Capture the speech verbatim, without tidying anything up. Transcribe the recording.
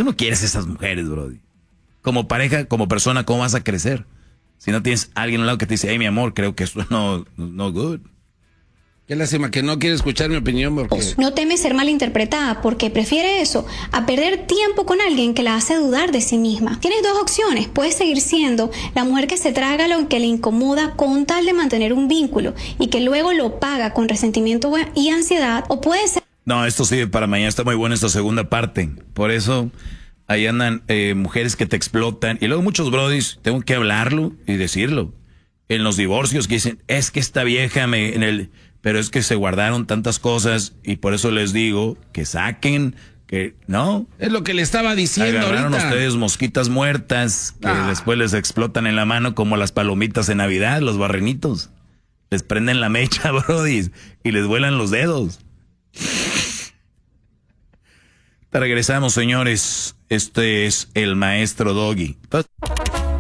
no quieres esas mujeres, brody. Como pareja, como persona, ¿cómo vas a crecer? Si no tienes a alguien al lado que te dice, hey, mi amor, creo que esto no, no good. Qué lástima que no quiere escuchar mi opinión porque... No teme ser malinterpretada porque prefiere eso a perder tiempo con alguien que la hace dudar de sí misma. Tienes dos opciones. Puedes seguir siendo la mujer que se traga lo que le incomoda con tal de mantener un vínculo y que luego lo paga con resentimiento y ansiedad, o puedes ser... No, esto sí, para mañana está muy buena esta segunda parte. Por eso ahí andan eh, mujeres que te explotan. Y luego muchos brodis, tengo que hablarlo y decirlo. En los divorcios que dicen, es que esta vieja me... en el pero es que se guardaron tantas cosas y por eso les digo que saquen, que no. Es lo que le estaba diciendo Agarraron ahorita. ustedes mosquitas muertas que ah. después les explotan en la mano como las palomitas de Navidad, los barrenitos. Les prenden la mecha, brody, y les vuelan los dedos. Te regresamos, señores. Este es el maestro Doggy.